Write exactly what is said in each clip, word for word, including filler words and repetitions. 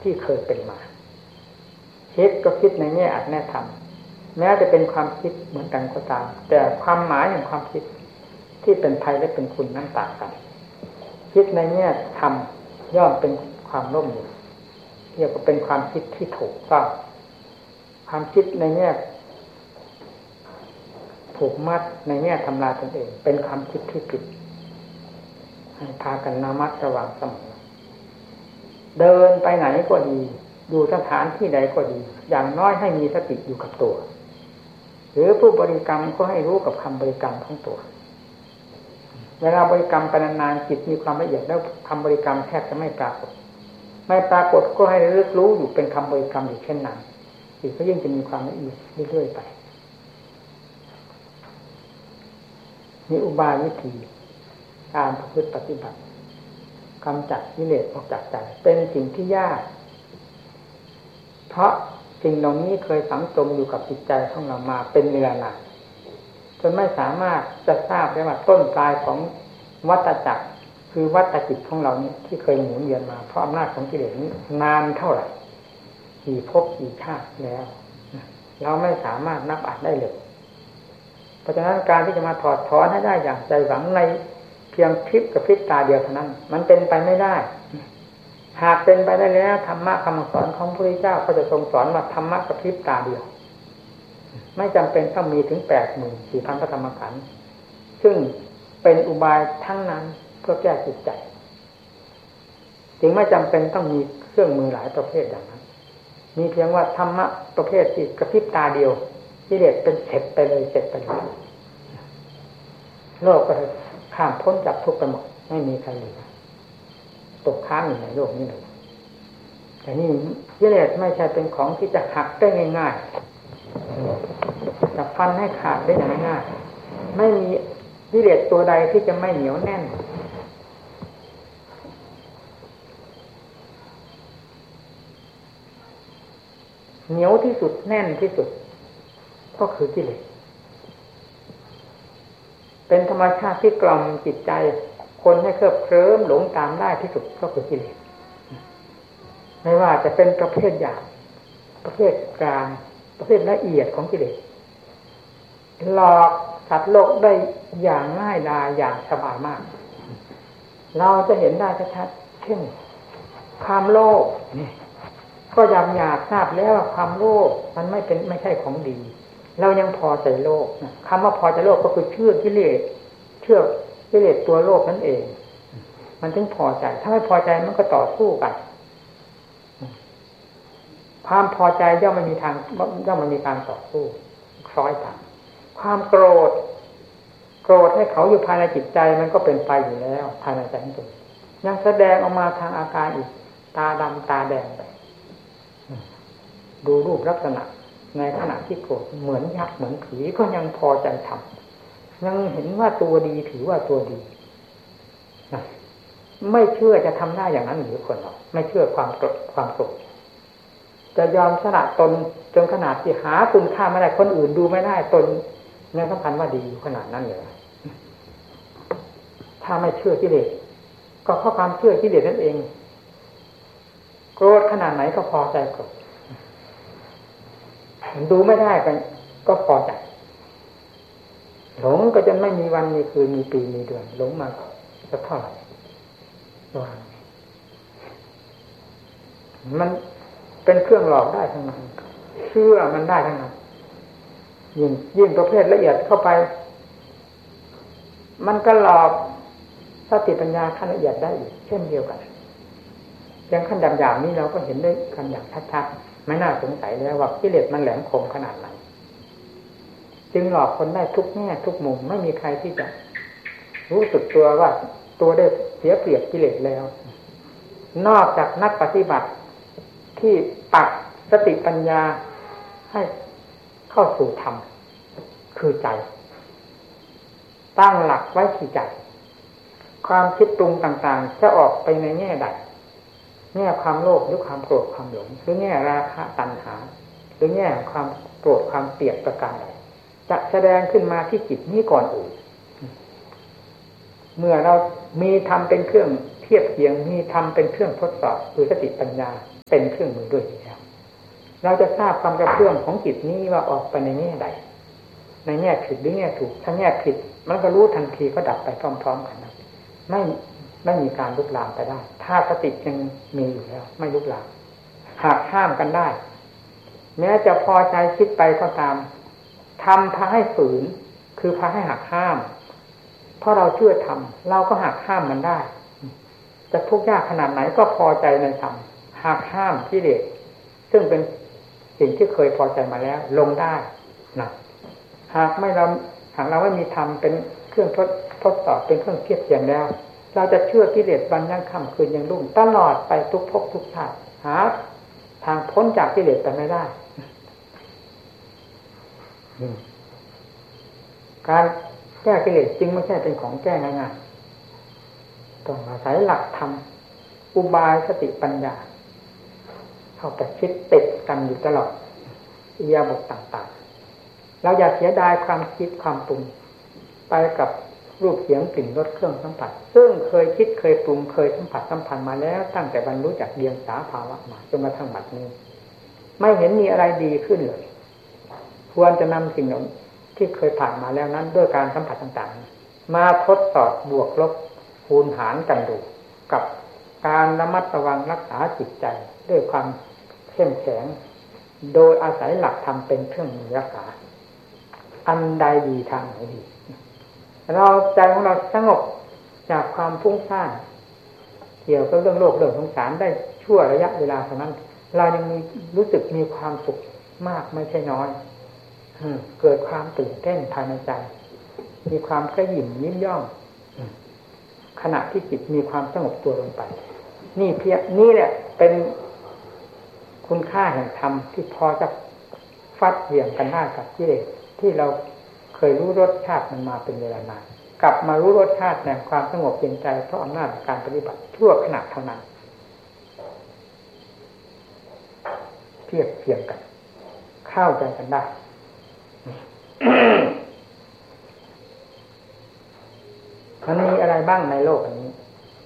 ที่เคยเป็นมาคิดก็คิดในแง่อัดแน่ธรรมแม้จะเป็นความคิดเหมือนกันก็ตามแต่ความหมายของความคิดที่เป็นภัยและเป็นคุณนั้นต่างกันคิดในแง่ธรรมย่อมเป็นความร่มเย็นเรียกว่าเป็นความคิดที่ถูกต้องความคิดในแง่ผูกมัดในแง่ทำลายตนเองเป็นความคิดที่ผิดให้พากันระมัดระวังเสมอเดินไปไหนก็ดีอยู่สถานที่ใดก็ดีอย่างน้อยให้มีสติอยู่กับตัวหรือผู้บริกรรมก็ให้รู้กับคำบริกรรมของตัวเวลาบริกรรมไปนานๆจิตมีความละเอียดแล้วคำบริกรรมแทบจะไม่ปรากฏไม่ปรากฏก็ให้ระลึกรู้อยู่เป็นคำบริกรรมอยู่เช่นนั้นจิตก็ยิ่งจะมีความละเอียดเรื่อยๆไปมีอุบายวิธีการประพฤติปฏิบัติกำจัดกิเลสออกจากใจเป็นสิ่งที่ยากเพราะสิ่งเหล่านี้เคยฝังจมอยู่กับจิตใจของเรามาเป็นเวลานานจนไม่สามารถจะทราบได้ว่าต้นปลายของวัฏจักรคือวัฏจิตของเรานี้ที่เคยหมุนเวียนมาเพราะอำนาจของกิเลสนี้นานเท่าไหร่กี่ภพกี่ชาติแล้วเราไม่สามารถนับอัดได้เลยเพราะฉะนั้นการที่จะมาถอดถอนให้ได้อย่างใจหวังในเพียงพริบกับพริบตาเดียวเท่านั้นมันเป็นไปไม่ได้หากเป็นไปได้แล้วธรรมะคำสอนของพระพุทธเจ้าก็จะทรงสอนว่าธรรมะกับพริบตาเดียวไม่จำเป็นต้องมีถึงแปดหมื่นสี่พันพระธรรมขันธ์ซึ่งเป็นอุบายทั้งนั้นเพื่อแก้จิตใจจึงไม่จำเป็นต้องมีเครื่องมือหลายประเภทอย่างนั้นมีเพียงว่าธรรมะประเภทที่กระพริบตาเดียวกิเลสเป็นเสร็จไปเลยเสร็จไปเลยโลกก็ข้ามพ้นจากทุกข์ไปหมดไม่มีใครเหลือตกค้างอยู่ในโลกนี้เลยแต่นี่กิเลสไม่ใช่เป็นของที่จะหักได้ง่ายๆจะฟันให้ขาดได้ง่ายๆไม่มีกิเลสตัวใดที่จะไม่เหนียวแน่นเหนียวที่สุดแน่นที่สุดก็คือกิเลสเป็นธรรมชาติที่กล่อมจิตใจคนให้เคลิบเคลิ้มหลงตามได้ที่สุดก็คือกิเลสไม่ว่าจะเป็นประเภทหยาบประเภทกลางประเภทละเอียดของกิเลสหลอกสัตว์โลกได้อย่างง่ายดายอย่างสบายมากเราจะเห็นได้ชัดๆเช่นความโลภนี่ก็ยำหยาบทราบแล้วว่าความโลภมันไม่เป็นไม่ใช่ของดีเรายังพอใจโลภคำว่าพอใจโลภก็คือเชื่อกิเลสเชื่อกิเลสตัวโลภนั่นเองมันถึงพอใจถ้าไม่พอใจมันก็ต่อสู้กันความพอใจย่อมไม่มีทางย่อมไม่มีการต่อสู้คล้อยตามความโกรธโกรธให้เขาอยู่ภายในจิตใจมันก็เป็นไปอยู่แล้วภายในใจของตนยังแสดงออกมาทางอาการอีกตาดำตาแดงไปดูรูปลักษณะในขณะที่โกรธเหมือนยักษ์เหมือนผีก็ยังพอใจทำยังเห็นว่าตัวดีถือว่าตัวดีไม่เชื่อจะทำได้อย่างนั้นหรือคนเราไม่เชื่อความโกรธความโกรธจะยอมสละตนจนขนาดที่หาคุณค่าไม่ได้คนอื่นดูไม่ได้ตนยังสำคัญว่าดีอยู่ขนาดนั้นเลยถ้าไม่เชื่อกิเลสก็เพราะความเชื่อกิเลสนั่นเองโกรธขนาดไหนก็พอใจโกรธดูไม่ได้กันก็พอใจหลงก็จะไม่มีวันมีคืนมีปีมีเดือนหลงมาจะเท่าไหร่มันเป็นเครื่องหลอกได้ทั้งนั้นเชื่อมันได้ทั้งนั้นยิ่งยิ่งประเภทละเอียดเข้าไปมันก็หลอกสติปัญญาขั้นละเอียดได้อีกเช่นเดียวกันเพียงขั้นหยาบๆนี้เราก็เห็นได้กันอย่างชัดๆไม่น่าสงสัยแล้วว่ากิเลสมันแหลมคมขนาดไหนจึงหลอกคนได้ทุกแง่ทุกมุมไม่มีใครที่จะรู้สึกตัวว่าตัวได้เสียเปรียบกิเลสแล้วนอกจากนักปฏิบัติที่ปักสติปัญญาให้เข้าสู่ธรรมคือใจตั้งหลักไว้ที่ใจความคิดปรุงต่างๆจะออกไปในแง่ใดแง่ความโลภหรือความโกรธความหลงหรือแง่ราคะตัณหาหรือแง่ความโกรธความเกลียดประการใดจะแสดงขึ้นมาที่จิตนี้ก่อนอื่นเมื่อเรามีธรรมเป็นเครื่องเทียบเทียงมีธรรมเป็นเครื่องทดสอบคือสติปัญญาเป็นเครื่องมือด้วยแล้วเราจะทราบความกระเพื่อมของจิตนี้ว่าออกไปในแง่ใดในแง่ผิดหรือแง่ถูกถ้าแง่ผิดมันก็รู้ทันทีก็ดับไปพร้อมๆกันนะไม่ไม่มีการลุกลามไปได้ถ้าสติยังมีอยู่แล้วไม่ลุกลามหากห้ามกันได้แม้จะพอใจคิดไปก็ตามทำพาให้ฝืนคือพาให้หักห้ามเพราะเราเชื่อทำเราก็หักห้ามมันได้จะทุกข์ยากขนาดไหนก็พอใจในธรรมหักห้ามกิเลสซึ่งเป็นสิ่งที่เคยพอใจมาแล้วลงได้นะหากไม่เราหากเราไม่มีธรรมเป็นเครื่องทดทดสอบเป็นเครื่องเทียบเทียงแล้วเราจะเชื่อกิเลสวันยังค่ำคืนยังรุ่งตลอดไปทุกภพทุกชาติหาทางพ้นจากกิเลสไปไม่ได้การแก้กิเลสจริงไม่ใช่เป็นของแก้ง่ายๆต้องอาศัยหลักธรรมอุบายสติปัญญาเข้าไปคิดติดกันอยู่ตลอดอิริยาบถต่างๆเราอย่าเสียดายความคิดความปรุงไปกับรูปเสียงกลิ่นรสเครื่องสัมผัสซึ่งเคยคิดเคยปรุงเคยสัมผัสสัมพันธ์มาแล้วตั้งแต่บรรลุจากเดียงสาภาวะมาจนมาทั้งบัดนี้ไม่เห็นมีอะไรดีขึ้นเลยควรจะนำสิ่งที่เคยผ่านมาแล้วนั้นด้วยการสัมผัสต่างๆมาทดสอบบวกลบคูณหารกันดูกับการระมัดระวังรักษาจิตใจด้วยความเข้มแข็งโดยอาศัยหลักธรรมเป็นเครื่องมือรักษาอันใดดีทางไหนดีเราใจของเราสงบจากความฟุ้งซ่านเกี่ยวกับเรื่องโลกเรื่องสงสารได้ชั่วระยะเวลาเท่านั้นเรายังมีรู้สึกมีความสุขมากไม่ใช่น้อยเกิดความตื่นเต้นภายในใจมีความกระหยิ่มยิ้มย่องขณะที่จิตมีความสงบตัวลงไปนี่เพียงนี่แหละเป็นคุณค่าแห่งธรรมที่พอจะฟัดเหวี่ยงกันได้กับกิเลสที่เราเคยรู้รสชาติมันมาเป็นเวลานานกลับมารู้รสชาติแห่งความสงบเย็นใจเพราะอำนาจการปฏิบัติชั่วขณะเท่านั้นเทียบเทียงกันเข้าใจกันได้ มันมีอะไรบ้างในโลกอันนี้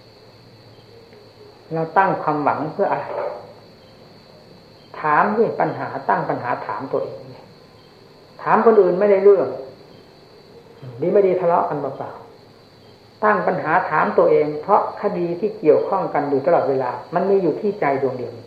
เราตั้งความหวังเพื่ออะไรถามด้วยปัญหาตั้งปัญหาถามตัวเองถามคนอื่นไม่ได้เรื่องดีไม่ดีทะเลาะกันเปล่าๆตั้งปัญหาถามตัวเองเพราะคดีที่เกี่ยวข้องกันอยู่ตลอดเวลามันมีอยู่ที่ใจดวงเดียว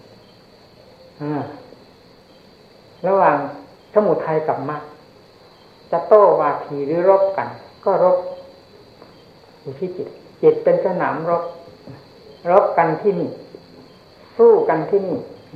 ระหว่างสมุทัยกับมรรคจะโต้วาทีหรือรบกันก็รบอยู่ที่จิตจิตเป็นสนามรบรบกันที่นี่สู้กันที่นี่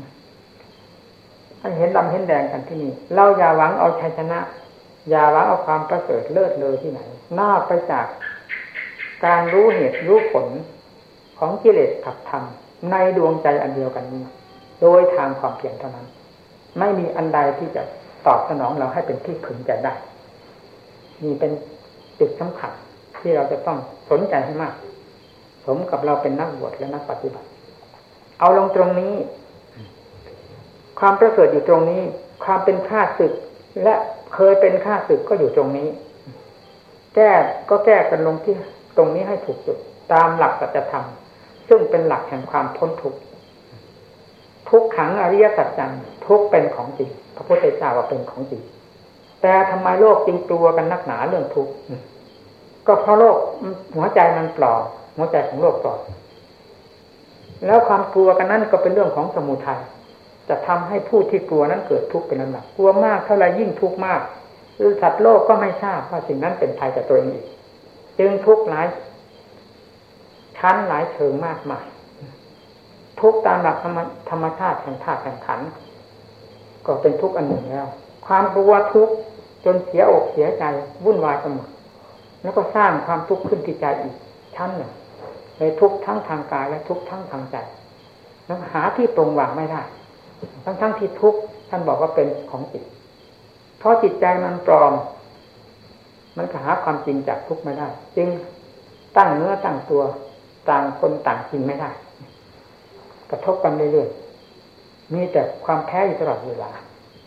ให้เห็นดำเห็นแดงกันที่นี่เราอย่าหวังเอาชัยชนะอย่าหวังเอาความประเสริฐเลิศเลอที่ไหนนอกไปจากการรู้เหตุรู้ผลของกิเลสกับธรรมในดวงใจอันเดียวกันนี้โดยทางความเพียรเท่านั้นไม่มีอันใดที่จะตอบสนองเราให้เป็นที่พึงใจได้นี่เป็นจุดสำคัญที่เราจะต้องสนใจให้มากสมกับเราเป็นนักบวชและนักปฏิบัติเอาลงตรงนี้ความประเสริฐอยู่ตรงนี้ความเป็นข้าศึกและเคยเป็นข้าศึกก็อยู่ตรงนี้แก้ก็แก้กันลงที่ตรงนี้ให้ถูกจุดตามหลักสัจธรรมซึ่งเป็นหลักแห่งความพ้นทุกข์ทุกขังอริยสัจจังทุกเป็นของจริงพระพุทธเจ้าว่าเป็นของจริงแต่ทำไมโลกจึงกลัวกันนักหนาเรื่องทุกข์ก็เพราะโลกหัวใจมันปลอมหัวใจของโลกปลอมแล้วความกลัวกันนั้นก็เป็นเรื่องของสมุทัยจะทำให้ผู้ที่กลัวนั้นเกิดทุกข์เป็นลำดับกลัวมากเท่าไรยิ่งทุกข์มากหรือสัตว์โลกก็ไม่ทราบว่าสิ่งนั้นเป็นภัยกับตัวเองอีกจึงทุกข์หลายชั้นหลายเชิงมากมายทุกข์ตามหลักธรรมชาติแห่งธาตุแห่งขันธ์ก็เป็นทุกข์อันหนึ่งแล้วความกลัวทุกข์จนเสียอกเสียใจวุ่นวายไปหมดแล้วก็สร้างความทุกข์ขึ้นที่ใจอีกชั้นหนึ่งเลยทุกข์ทั้งทางกายและทุกข์ทั้งทางใจแล้วหาที่ตรงวางไม่ได้ทั้งทั้งที่ทุกข์ท่านบอกว่าเป็นของจิตเพราะจิตใจมันปลอมมันก็หาความจริงจากทุกข์ไม่ได้จึงตั้งเนื้อตั้งตัวต่างคนต่างจริงไม่ได้กระทบกันเรื่อยๆมีแต่ความแพ้อยู่ตลอดเวลา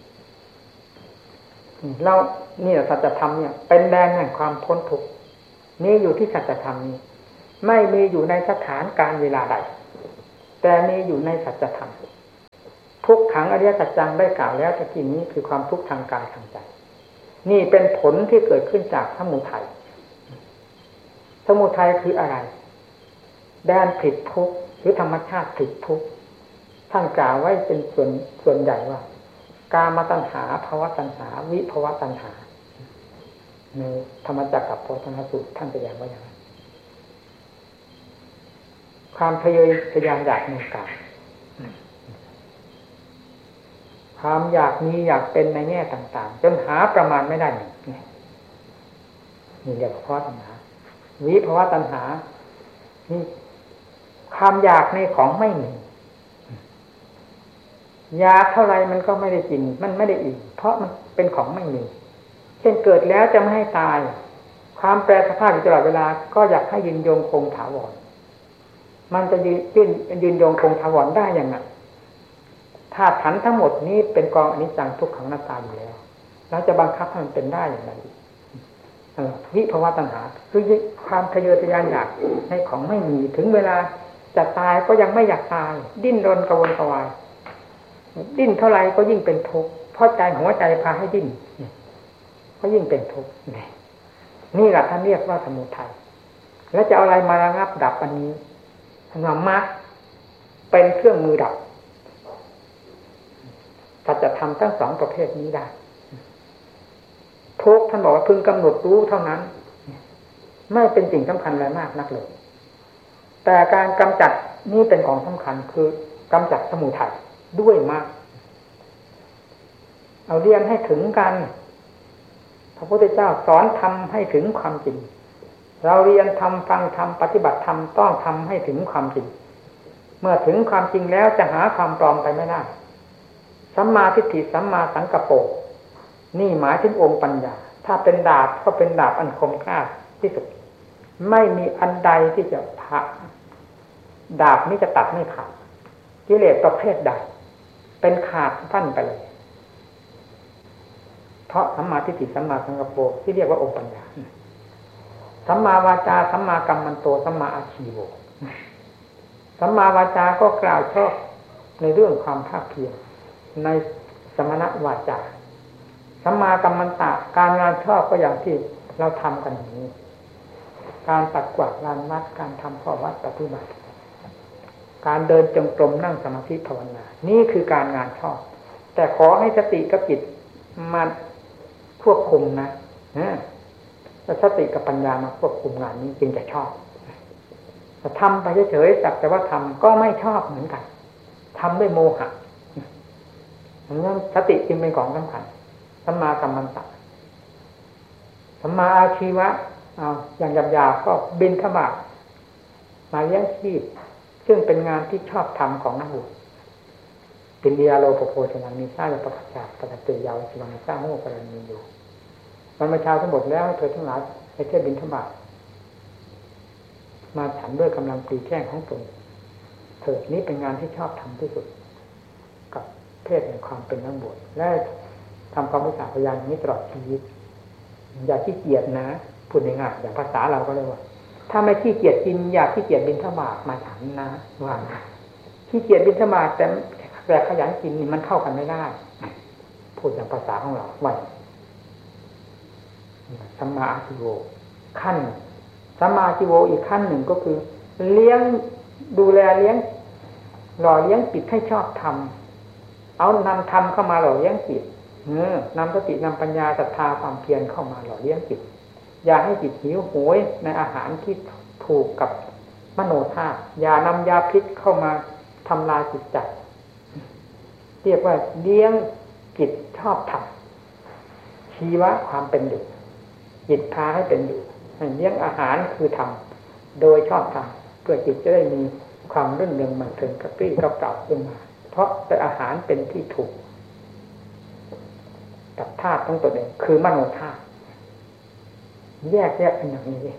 เรานี่แหละสัจธรรมเนี่ยเป็นแดนแห่งความพ้นทุกข์นี่อยู่ที่สัจธรรมนี้ไม่มีอยู่ในสถานการเวลาใดแต่มีอยู่ในสัจธรรมทุกขังอริยสัจจังได้กล่าวแล้วตะกี้นี้คือความทุกข์ทางกายทางใจนี่เป็นผลที่เกิดขึ้นจากสมุทัยสมุทัยคืออะไรแดนผิดทุกข์หรือธรรมชาติผิดทุกข์ท่านกล่าวไว้เป็นส่วนส่วนใหญ่ว่ากามตัณหาภวตัณหาวิภวตัณหาในธรรมจักรกับโพธิญาณสูตรท่านแสดงไว้อย่างนั้นความทะเยอทะยานอยากในกามความอยากมีอยากเป็นในแง่ต่างๆจนหาประมาณไม่ได้นี่นี่เรียกว่าภวตัณหาวิภวตัณหานี่ความอยากในของไม่มีอยากเท่าไรมันก็ไม่ได้กินมันไม่ได้อิ่มเพราะมันเป็นของไม่มีเช่นเกิดแล้วจะไม่ให้ตายความแปรสภาพอยู่ตลอดเวลาก็อยากให้ยืนยงคงถาวรมันจะยืนยืนยืนยงคงถาวรได้อย่างไรธาตุขันธ์ทั้งหมดนี้เป็นกองอนิจจังทุกขังอนัตตาอยู่แล้วเราจะบังคับให้มันเป็นได้อย่างไรวิภวตัณหาคือความทะเยอทะยานอยากในของไม่มีถึงเวลาจะตายก็ยังไม่อยากตายดิ้นรนกระวนกระวายดิ้นเท่าไรก็ยิ่งเป็นทุกข์เพราะใจหัวใจพาให้ดิ้นก็ยิ่งเป็นทุกข์นี่แหละท่านเรียกว่าสมุทัยแล้วจะเอาอะไรมาระงับดับอันนี้ท่านว่ามรรคเป็นเครื่องมือดับถ้าจะทำทั้งสองประเภทนี้ได้ทุกข์ท่านบอกว่าพึงกำหนดรู้เท่านั้นไม่เป็นสิ่งสำคัญอะไรมากนักเลยแต่การกำจัดนี่เป็นของสำคัญคือกำจัดสมุทัยด้วยมากเอาเรียนให้ถึงกันพระพุทธเจ้าสอนทำให้ถึงความจริงเราเรียนทำฟังทำปฏิบัติธรรมต้องทำให้ถึงความจริงเมื่อถึงความจริงแล้วจะหาความปลอมไปไม่ได้สัมมาทิฏฐิสัมมาสังกัปโปนี่หมายถึงองค์ปัญญาถ้าเป็นดาบก็เป็นดาบอันคมกล้าที่สุดไม่มีอันใดที่จะผ่าดาบนี้จะตัดไม่ขาดกิเลสประเภทใดเป็นขาดท่านไปเลยเพราะสัมมาทิฏฐิสัมมาสังกัปโปที่เรียกว่าองค์ปัญญาสัมมาวาจาสัมมากัมมันโตสัมมาอาชีโวสัมมาวาจาก็กล่าวชอบในเรื่องความภาคเพียรในสมณวาจาสัมมากัมมันตะการงานชอบก็อย่างที่เราทำกันอย่างนี้การตัดกวาดลานวัดการทำข้อวัดปฏิบัติการเดินจงกรมนั่งสมาธิภาวนานี่คือการงานชอบแต่ขอให้สติกับจิตมาควบคุมนะแต่สติกับปัญญามาควบคุมงานนี้จึงจะชอบแต่ทำไปเฉยๆจับแต่ว่าทำก็ไม่ชอบเหมือนกันทำด้วยโมหะเพราะฉะนั้นสติจึงเป็นของสำคัญสัมมากัมมันตะสัมมาอาชีวะเอาอย่างหยาบๆก็บิณฑบาตมาเลี้ยงชีพซึ่งเป็นงานที่ชอบทำของนักบวชปินเดียโลโปโพชนังมีซ่าและประกาศจากปฏิเตยาวสมังซ่าโมกรณีอยู่มันมาเช้าทั้งหมดแล้วเธอทั้งหลายไปเที่ยวบิณฑบาตมาฉันด้วยกำลังปรีแข้งของตนเถิดนี้เป็นงานที่ชอบทำที่สุดกับเพศแห่งความเป็นนักบวชและทำความมุสาพยานอย่างนี้ตลอดชีวิตอย่าขี้เกียจนะพูดง่ายๆอย่างภาษาเราก็เลยว่าถ้าไม่ขี้เกียจกินอย่าขี้เกียจบิณฑบาตมาฉันนะว่าขี้เกียจบิณฑบาตแต่แต่ขยันกินนี่มันเข้ากันไม่ได้พูดอย่างภาษาของเราว่าสัมมาอาชีโวขั้นสัมมาอาชีโวอีกขั้นหนึ่งก็คือเลี้ยงดูแลเลี้ยงหล่อเลี้ยงจิตให้ชอบทำเอานำธรรมเข้ามาหล่อเลี้ยงจิตเออนำสตินำปัญญาศรัทธาความเพียรเข้ามาหล่อเลี้ยงจิตอย่าให้จิตหิวโหยในอาหารที่ถูกกับมโนธาตุอย่านำยาพิษเข้ามาทำลายจิตใจเรียกว่าเลี้ยงจิตชอบทำชีวะความเป็นอยู่จิตพาให้เป็นอยู่เลี้ยงอาหารคือทำโดยชอบทำเพื่อจิตจะได้มีความรื่นเริงมันเทิงกระปรี้กระเปร่าขึ้นมาเพราะแต่อาหารเป็นที่ถูกกับธาตุทั้งตัวเองคือมโนธาตุแยกแยกเป็นอย่างนี้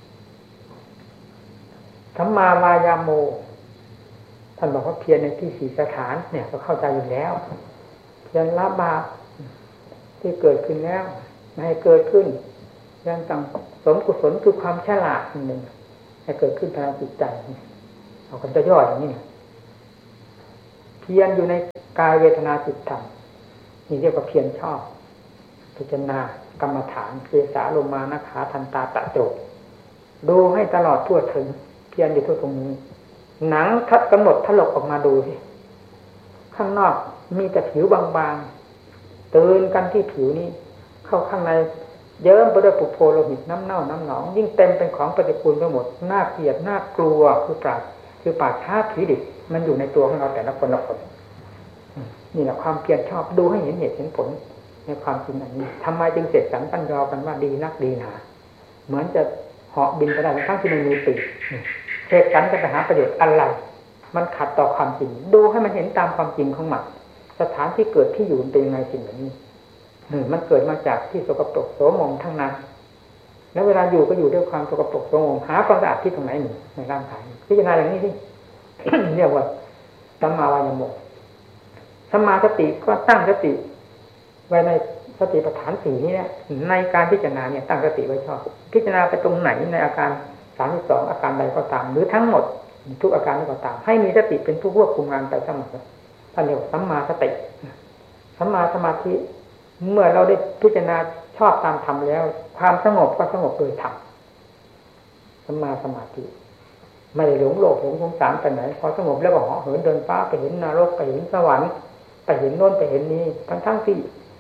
สัมมาวายาโมท่านบอกว่าเพียรในที่สี่สถานเนี่ยก็เข้าใจอยู่แล้วเพียรละบาปที่เกิดขึ้นแล้วไม่ให้เกิดขึ้นยังต้องสมกุศลคือความฉลาดหนึ่งให้เกิดขึ้นภายในจิตใจเอากันจะย่ออย่างนี้เนี่ยเพียรอยู่ในกายเวทนาจิตธรรมนี่เรียกว่าเพียรชอบพิจารณากรรมฐานเกสาโลมานะขาทันตาตะโจดูให้ตลอดทั่วถึงเพียรอยู่ทั่วตรงนี้หนังทัดกำหนดถลกออกมาดูสิข้างนอกมีแต่ผิวบางๆตื่นกันที่ผิวนี้เข้าข้างในเยิ้มไปด้วยปุโพโลหิตน้ำเน่าน้ำหนองยิ่งเต็มเป็นของปฏิกูลไปหมดน่าเกลียดน่ากลัวคือปราดคือป่าช้าผีดิบมันอยู่ในตัวของเราแต่ละคนละคนนี่แหละความเพียรชอบดูให้เห็นเหตุเห็นผลในความจริงอันนี้ทำไมจึงเสกสรรปั้นยอกันว่าดีนักดีหนาเหมือนจะเหาะบินไปได้ทั้งที่มันมีปีกเสกสรรจะไปหาประโยชน์อะไรมันขัดต่อความจริงดูให้มันเห็นตามความจริงของมันสถานที่เกิดที่อยู่เป็นยังไงสิ่งแบบนี้มันเกิดมาจากที่สกปรกโสมมทั้งนั้นแล้วเวลาอยู่ก็อยู่ด้วยความสกปรกโสมมหาความสะอาดที่ตรงไหนหนึ่งในร่างกายพิจารณาอย่างนี้ที่ เรียกว่าสัมมาวายโมสัมมาสติก็ตั้งสติไว้ในสติปัฏฐานสี่นี้เนี่ยในการพิจารณาเนี่ยตั้งสติไว้ชอบพิจารณาไปตรงไหนในอาการสามสิบสองอาการใดก็ตามหรือทั้งหมดทุกอาการก็ตามให้มีสติเป็นผู้ควบคุมงานไปเสมอท่านเรียกว่าสัมมาสติสัมมาสมาธิเมื่อเราได้พิจารณาชอบตามธรรมแล้วความสงบก็สงบโดยธรรมสัมมาสมาธิไม่ได้หลงโลกหลงสงสารไปไหนพอสงบแล้วก็เหาะเหินเดินฟ้าไปเห็นนรกไปเห็นสวรรค์ไปเห็นโน่นไปเห็นนี้ทั้งทั้งที่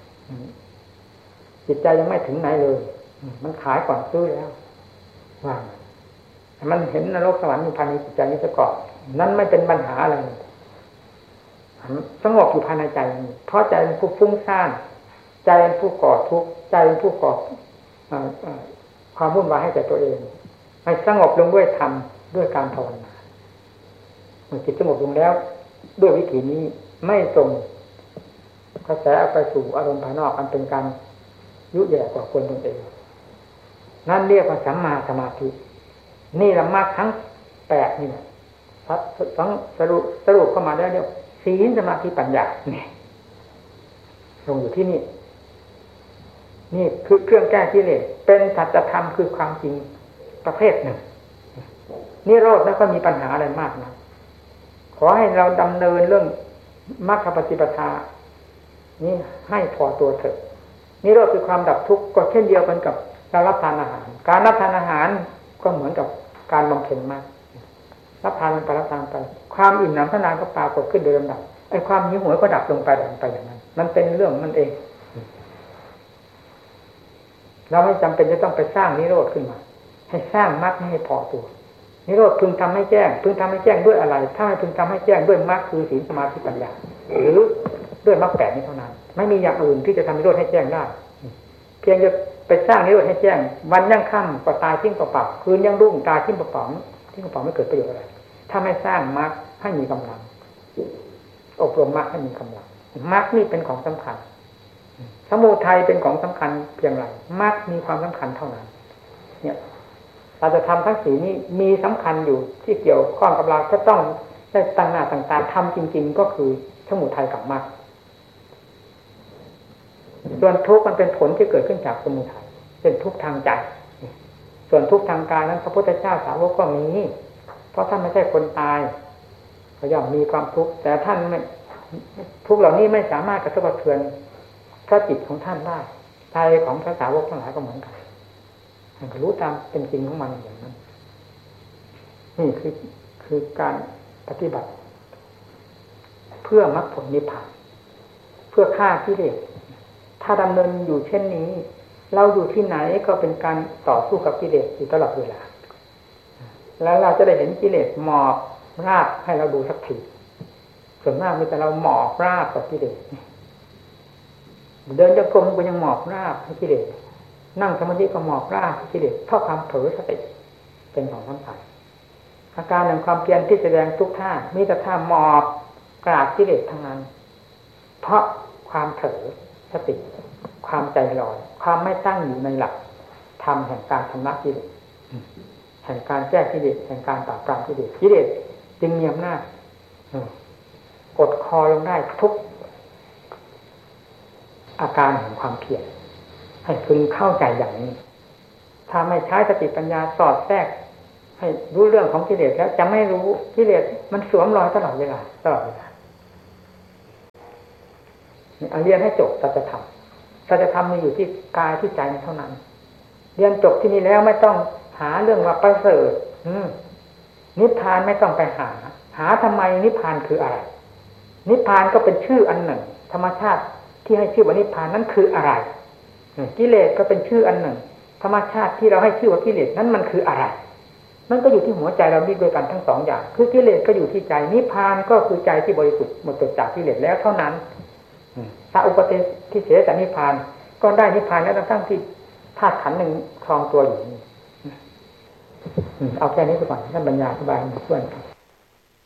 จิตใจยังไม่ถึงไหนเลยมันขายก่อนซื้อแล้วว่ามันเห็นนรกสวรรค์อยู่ภายในจิตใจนี้ซะก่อนนั่นไม่เป็นปัญหาอะไรสงบอยู่ภายในใจเพราะใจเป็นผู้ฟุ้งซ่านใจเป็นผู้ก่อทุกข์ใจเป็นผู้ก่อความวุ่นวายให้แก่ตัวเองให้สงบลงด้วยธรรมด้วยการภาวนาเมื่อจิตสงบลงแล้วด้วยวิธีนี้ไม่ส่งกระแสออกไปสู่อารมณ์ภายนอกอันเป็นการยุแย่กว่าคนตนเองนั่นเรียกว่าสัมมาสมาธินี่ละมรรคทั้งแปดนี่แหละสรุปสรุปเข้ามาได้เรียกศีลสมาธิปัญญาเนี่ยลงอยู่ที่นี่นี่คือเครื่องแก้กิเลสเป็นสัจธรรมคือความจริงประเภทหนึ่งนิโรธไม่ค่อยมีปัญหาอะไรมากนะขอให้เราดำเนินเรื่องมรรคปฏิปทานี่ให้พอตัวเถอะนิโรธคือความดับทุกข์ก็เช่นเดียวกันกับการรับทานอาหารการรับทานอาหารก็เหมือนกับการบำเพ็ญมากรับทานไปรับทานไปความอิ่มหนำพระนางก็ปรากฏขึ้นโดยลำดับไอ้ความหิวโหยก็ดับลงไปดับไปอย่างนั้นมันเป็นเรื่องมันเองเราไม่จำเป็นจะต้องไปสร้างนิโรธขึ้นมาให้สร้างมรรคให้พอตัวนิโรธพึงทำให้แจ้งพึงทำให้แจ้งด้วยอะไรถ้าไม่พึงทำให้แจ้งด้วยมรรคคือศีลสมาธิปัญญาหรือด้วยมรรคแปดนี้เท่านั้นไม่มีอย่างอื่นที่จะทำนิโรธให้แจ้งได้เพียงจะไปสร้างนิโรธให้แจ้งวันยั่งค่ำก็ตายทิ้งเปล่าๆคืนยั่งรุ่งตายทิ้งเปล่าๆทิ้งเปล่าไม่เกิดประโยชน์อะไรถ้าไม่สร้างมรรคให้มีกำลังอบรมมรรคให้มีกำลังมรรคนี่เป็นของสำคัญสมุทัยเป็นของสำคัญเพียงไรมรรคมีความสำคัญเท่านั้นเนี่ยเราจะทำทั้งสี่นี้มีสำคัญอยู่ที่เกี่ยวข้องกับเราจะต้องได้ตั้งหน้าตั้งตาทำจริงๆก็คือสมุทัยกับมรรคส่วนทุกข์มันเป็นผลที่เกิดขึ้นจากสมุทัยเป็นทุกข์ทางใจส่วนทุกข์ทางกายนั้นพระพุทธเจ้าสาวกก็มีเพราะท่านไม่ใช่คนตายเขาย่อมมีความทุกข์แต่ท่านไม่ทุกข์เหล่านี้ไม่สามารถกระทบกระเทือนพระจิตของท่านได้ใจของพระสาวกทั้งหลายก็เหมือนกันท่านก็รู้ตามเป็นจริงของมันอย่างนั้นนี่คือคือการปฏิบัติเพื่อมรรคผลนิพพานเพื่อฆ่ากิเลสถ้าดำเนินอยู่เช่นนี้เราอยู่ที่ไหนก็เป็นการต่อสู้กับกิเลสอยู่ตลอดเวลาแล้วเราจะได้เห็นกิเลสหมอบราบให้เราดูสักทีส่วนมากมีแต่เราหมอบราบกับกิเลสเดินจงกรมก็ยังหมอบราบให้กิเลสนั่งสมาธิก็หมอบราบให้กิเลสเพราะความเผลอสติเป็นของสำคัญอาการแห่งความเพียรที่แสดงทุกท่ามีแต่ท่าหมอบกราบกิเลสทั้งนั้นเพราะความเผลอสติความใจลอยความไม่ตั้งอยู่ในหลักธรรมแห่งการชำระกิเลสแห่งการแก้กิเลสแห่งการปราบปรามกิเลสกิเลสจึงมีอำนาจกดคอลงได้ทุกอาการแห่งความเพียรให้พึงเข้าใจอย่างนี้ถ้าไม่ใช้สติปัญญาสอดแทรกให้รู้เรื่องของกิเลสแล้วจะไม่รู้กิเลสมันสวมรอยตลอดเวลาตลอดเวลาเอาเรียนให้จบสัจธรรมสัจธรรมมีอยู่ที่กายที่ใจเท่านั้นเรียนจบที่นี่แล้วไม่ต้องหาเรื่องว่าประเสริฐนิพพานไม่ต้องไปหาหาทำไมนิพพานคืออะไรนิพพานก็เป็นชื่ออันหนึ่งธรรมชาติที่ให้ชื่อว่านิพพานนั้นคืออะไรกิเลสก็เป็นชื่ออันหนึ่งธรรมชาติที่เราให้ชื่อว่ากิเลสนั้นมันคืออะไรมันก็อยู่ที่หัวใจเรานี่ด้วยกันทั้งสองอย่างคือกิเลสก็อยู่ที่ใจนิพพานก็คือใจที่บริสุทธิ์หมดจดจากกิเลสแล้วเท่านั้นถ้าอุปเทศเสสนิพพานก็ได้นิพพานแล้วทั้งที่ธาตุขันธ์หนึ่งครองตัวอยู่นี่เอาแค่นี้ไปก่อนท่านบรรยายอธิบายให้เพื่อน